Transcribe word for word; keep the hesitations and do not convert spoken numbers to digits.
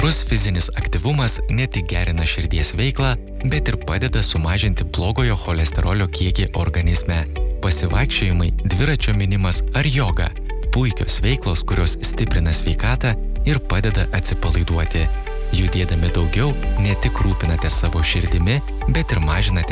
Reguliarus fizinis aktyvumas ne tik gerina širdies veiklą, bet ir padeda sumažinti blogojo cholesterolio kiekį organizme. Pasivaikščiojimai, dviračio minimas ar joga – puikios veiklos, kurios stiprina sveikatą ir padeda atsipalaiduoti. Judėdami daugiau, ne tik rūpinate savo širdimi, bet ir mažinate